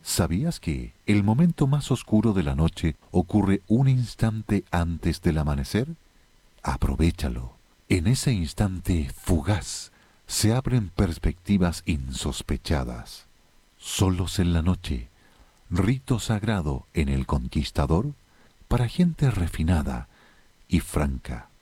¿Sabías que el momento más oscuro de la noche ocurre un instante antes del amanecer? Aprovechalo. En ese instante fugaz se abren perspectivas insospechadas. Solos en la noche, rito sagrado en el Conquistador para gente refinada y franca.